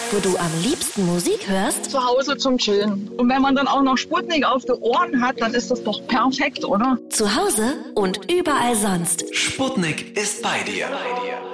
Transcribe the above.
Wo du am liebsten Musik hörst? Zu Hause zum Chillen. Und wenn man dann auch noch Sputnik auf den Ohren hat, dann ist das doch perfekt, oder? Zu Hause und überall sonst. Sputnik ist bei dir.